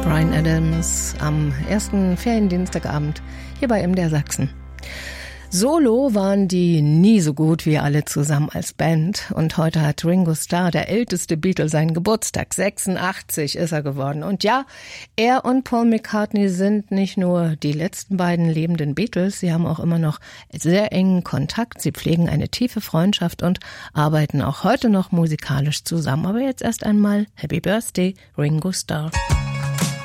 Bryan Adams am ersten Feriendienstagabend hier bei MDR Sachsen. Solo waren die nie so gut wie alle zusammen als Band. Und heute hat Ringo Starr, der älteste Beatle, seinen Geburtstag. 86 ist er geworden. Und ja, er und Paul McCartney sind nicht nur die letzten beiden lebenden Beatles, sie haben auch immer noch sehr engen Kontakt. Sie pflegen eine tiefe Freundschaft und arbeiten auch heute noch musikalisch zusammen. Aber jetzt erst einmal Happy Birthday, Ringo Starr.